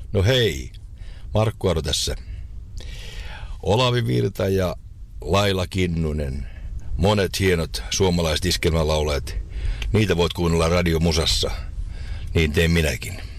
No hei, Markku Aro tässä. Olavi Virta ja Laila Kinnunen, monet hienot suomalaiset iskelmälaulajat, niitä voit kuunnella radiomusassa. Niin teen minäkin.